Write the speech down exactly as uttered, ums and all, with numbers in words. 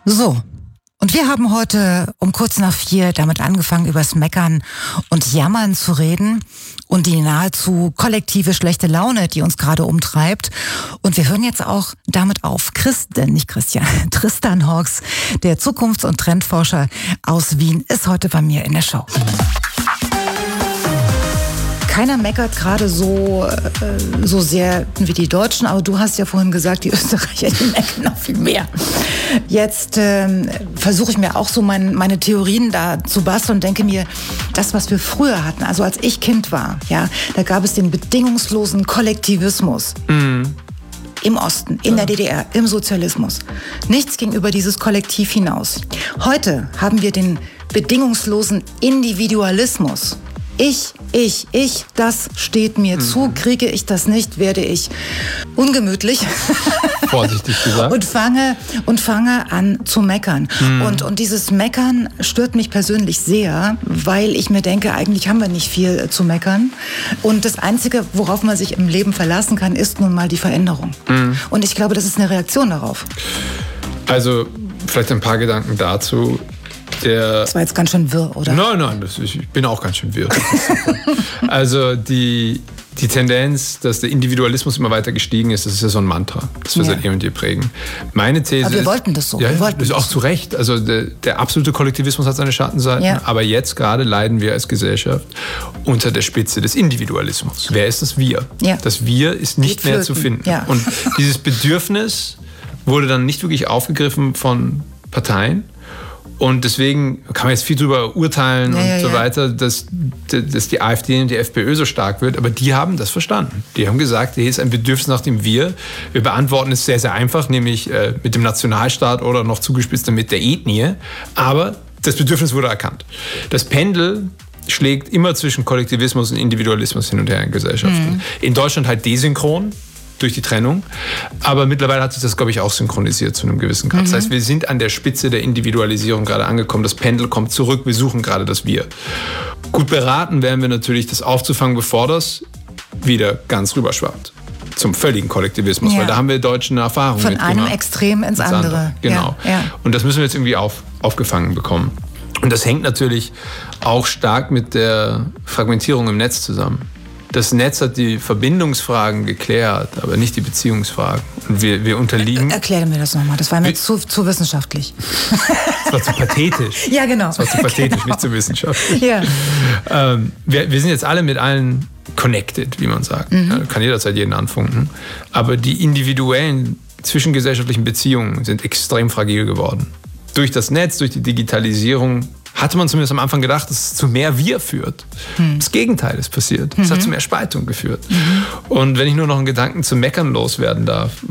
So, und wir haben heute um kurz nach vier damit angefangen, übers Meckern und Jammern zu reden und die nahezu kollektive schlechte Laune, die uns gerade umtreibt. Und wir hören jetzt auch damit auf. Christen, nicht Christian, Tristan Hawks, der Zukunfts- und Trendforscher aus Wien, ist heute bei mir in der Show. Keiner meckert gerade so, äh, so sehr wie die Deutschen, aber du hast ja vorhin gesagt, die Österreicher, die meckern noch viel mehr. Jetzt ähm, versuche ich mir auch so mein, meine Theorien da zu basteln und denke mir, das, was wir früher hatten, also als ich Kind war, ja, da gab es den bedingungslosen Kollektivismus. Mhm. Im Osten, in der D D R, im Sozialismus. Nichts ging über dieses Kollektiv hinaus. Heute haben wir den bedingungslosen Individualismus. Ich, ich, ich, das steht mir mhm. zu. Kriege ich das nicht, werde ich ungemütlich. Vorsichtig gesagt. und fange, und fange an zu meckern. Mhm. Und, und dieses Meckern stört mich persönlich sehr, weil ich mir denke, eigentlich haben wir nicht viel zu meckern. Und das Einzige, worauf man sich im Leben verlassen kann, ist nun mal die Veränderung. Mhm. Und ich glaube, das ist eine Reaktion darauf. Also vielleicht ein paar Gedanken dazu. Der das war jetzt ganz schön wirr, oder? Nein, nein, das, ich bin auch ganz schön wirr. Also die, die Tendenz, dass der Individualismus immer weiter gestiegen ist, das ist ja so ein Mantra, das wir ja. seit eh und je prägen. Meine These aber wir ist, wollten das so. Ja, wir wollten das ist auch das. zu Recht. Also der, der absolute Kollektivismus hat seine Schattenseiten, ja. aber jetzt gerade leiden wir als Gesellschaft unter der Spitze des Individualismus. Wer ist das Wir? Ja. Das Wir ist nicht mehr zu finden. Ja. Und dieses Bedürfnis wurde dann nicht wirklich aufgegriffen von Parteien. Und deswegen kann man jetzt viel drüber urteilen ja, und ja, so weiter, dass, dass die AfD und die FPÖ so stark wird. Aber die haben das verstanden. Die haben gesagt, hier ist ein Bedürfnis nach dem Wir. Wir beantworten es sehr, sehr einfach, nämlich äh, mit dem Nationalstaat oder noch zugespitzter mit der Ethnie. Aber das Bedürfnis wurde erkannt. Das Pendel schlägt immer zwischen Kollektivismus und Individualismus hin und her in Gesellschaften. Mhm. In Deutschland halt desynchron. Durch die Trennung. Aber mittlerweile hat sich das, glaube ich, auch synchronisiert zu einem gewissen Grad. Mhm. Das heißt, wir sind an der Spitze der Individualisierung gerade angekommen. Das Pendel kommt zurück. Wir suchen gerade das Wir. Gut beraten wären wir natürlich, das aufzufangen, bevor das wieder ganz rüberschwappt. Zum völligen Kollektivismus. Ja. Weil da haben wir Deutschen eine Erfahrung Von mit. Von einem Extrem ins, ins andere. andere. Genau. Ja, ja. Und das müssen wir jetzt irgendwie auf, aufgefangen bekommen. Und das hängt natürlich auch stark mit der Fragmentierung im Netz zusammen. Das Netz hat die Verbindungsfragen geklärt, aber nicht die Beziehungsfragen. Und wir, wir unterliegen... Erkläre mir das nochmal, das war mir zu, zu wissenschaftlich. Das war zu pathetisch. Ja, genau. Das war zu pathetisch, genau. nicht zu wissenschaftlich. Ja. Ähm, wir, wir sind jetzt alle mit allen connected, wie man sagt. Mhm. Ja, kann jederzeit jeden anfunken. Aber die individuellen zwischengesellschaftlichen Beziehungen sind extrem fragil geworden. Durch das Netz, durch die Digitalisierung hatte man zumindest am Anfang gedacht, dass es zu mehr Wir führt. Hm. Das Gegenteil ist passiert. Es mhm. hat zu mehr Spaltung geführt. Mhm. Und wenn ich nur noch einen Gedanken zum Meckern loswerden darf,